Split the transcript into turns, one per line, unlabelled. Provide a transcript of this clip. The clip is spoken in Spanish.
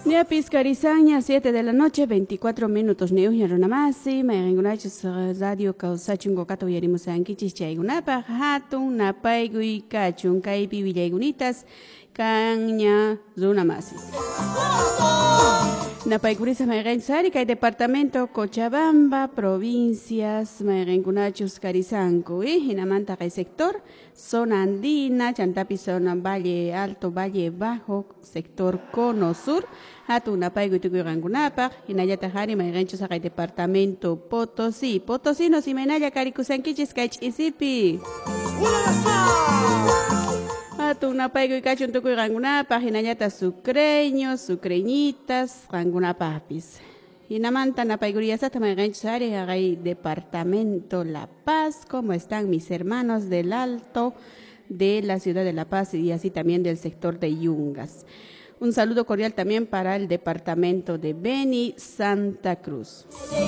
Nia Piscarizaña, 7 de la noche, 24 minutos. Neu Yaronamasi, Mayangunachus Radio Causachungo Cato Yarimusankichis Chaigunapa, Hatun, Napaigui, Cachun, Caipi, Villagunitas, Caña, Zunamasis. Napaigurisa Mayrensari, Kai Departamento Cochabamba, Provincias, Mayrengunachus Carizanco, Hinamanta Kai Sector, Zona Andina, Chantapi Zona Valle Alto, Valle Bajo, Sector Cono Sur, Hatu Napaigu Tucurangunapa, Hinayata Hari Mayrenchus Kai Departamento Potosí, Potosí nos Imenaya Caricusanquichis Kaich Isipi. Atuna paigo y cacho en tu rangunapa, hinayata sucreños, sucreñitas, rangunapapis. Hinamanta napaigurías hasta maganchari, agay departamento La Paz, ¿cómo están mis hermanos del Alto de la ciudad de La Paz y así también del sector de Yungas? Un saludo cordial también para el departamento de Beni, Santa Cruz.